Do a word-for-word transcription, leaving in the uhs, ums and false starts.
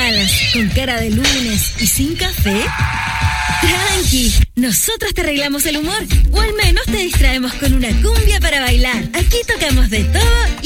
malas, con cara de lunes y sin café? Tranqui, nosotros te arreglamos el humor, o al menos te distraemos con una cumbia para bailar. Aquí tocamos de todo